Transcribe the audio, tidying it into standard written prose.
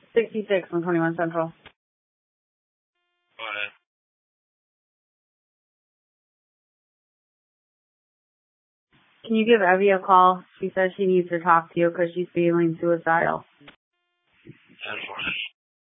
66 on 21 Central. Go ahead. Can you give Evie a call? She says she needs to talk to you because she's feeling suicidal. 10-4.